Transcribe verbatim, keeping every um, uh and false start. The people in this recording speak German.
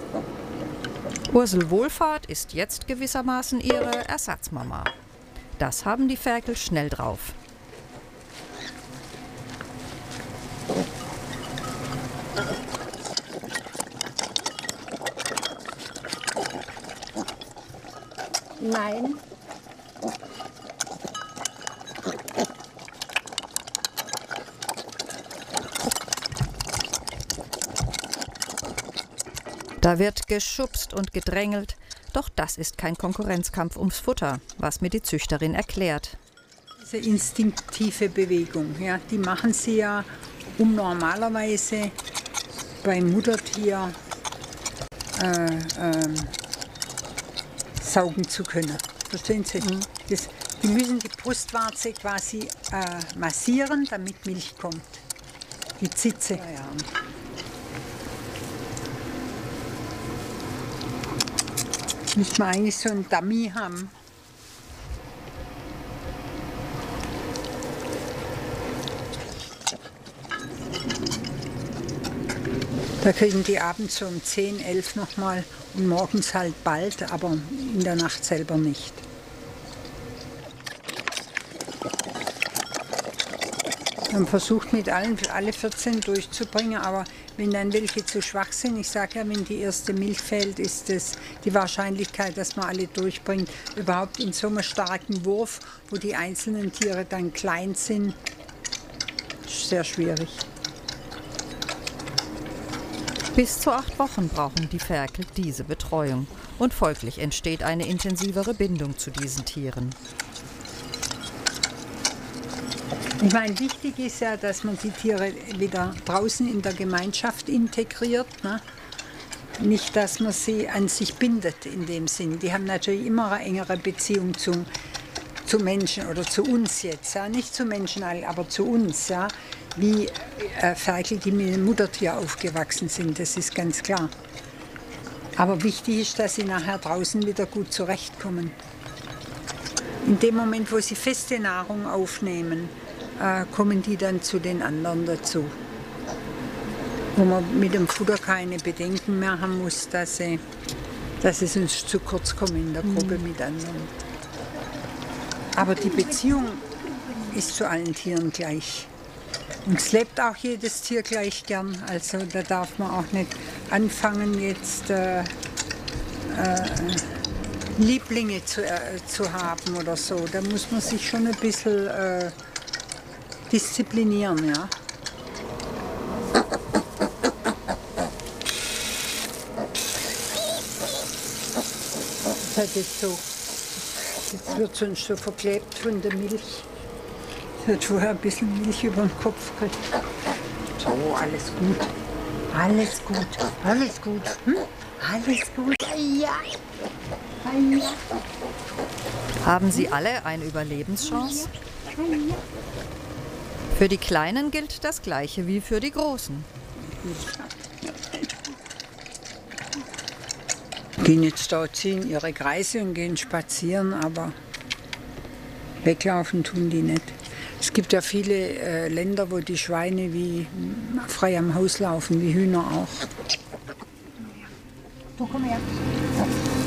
Ursel Wohlfahrt ist jetzt gewissermaßen ihre Ersatzmama. Das haben die Ferkel schnell drauf. Nein. Da wird geschubst und gedrängelt, doch das ist kein Konkurrenzkampf ums Futter, was mir die Züchterin erklärt. Diese instinktive Bewegung, ja, die machen sie ja, um normalerweise beim Muttertier äh, äh, saugen zu können. Verstehen Sie? Mhm. Das, die müssen die Brustwarze quasi äh, massieren, damit Milch kommt. Die Zitze. Ja, ja. Müsste man eigentlich so einen Dummy haben. Da kriegen die abends so um zehn, elf nochmal und morgens halt bald, aber in der Nacht selber nicht. Man versucht mit allen alle vierzehn durchzubringen, aber wenn dann welche zu schwach sind, ich sage ja, wenn die erste Milch fällt, ist es die Wahrscheinlichkeit, dass man alle durchbringt, überhaupt in so einem starken Wurf, wo die einzelnen Tiere dann klein sind, sehr schwierig. Bis zu acht Wochen brauchen die Ferkel diese Betreuung und folglich entsteht eine intensivere Bindung zu diesen Tieren. Ich meine, wichtig ist ja, dass man die Tiere wieder draußen in der Gemeinschaft integriert. Ne? Nicht, dass man sie an sich bindet in dem Sinn. Die haben natürlich immer eine engere Beziehung zu, zu Menschen oder zu uns jetzt. Ja? Nicht zu Menschen, aber zu uns. Ja? Wie äh, Ferkel, die mit dem Muttertier aufgewachsen sind, das ist ganz klar. Aber wichtig ist, dass sie nachher draußen wieder gut zurechtkommen. In dem Moment, wo sie feste Nahrung aufnehmen, äh, kommen die dann zu den anderen dazu. Wo man mit dem Futter keine Bedenken mehr haben muss, dass sie, dass sie sonst zu kurz kommen in der Gruppe mhm. mit anderen. Aber die Beziehung ist zu allen Tieren gleich. Und es lebt auch jedes Tier gleich gern. Also da darf man auch nicht anfangen, jetzt äh, äh, Lieblinge zu, äh, zu haben oder so. Da muss man sich schon ein bisschen äh, disziplinieren, ja. Das hat jetzt so, jetzt wird sonst so verklebt von der Milch. Es hat vorher ein bisschen Milch über den Kopf gekriegt. So, alles gut. Alles gut. Alles gut. Hm? Alles gut. Ja. Ja. Haben sie alle eine Überlebenschance? Für die Kleinen gilt das Gleiche wie für die Großen. Gehen jetzt da, ziehen ihre Kreise und gehen spazieren, aber weglaufen tun die nicht. Es gibt ja viele äh, Länder, wo die Schweine wie frei am Haus laufen, wie Hühner auch. Du komm her.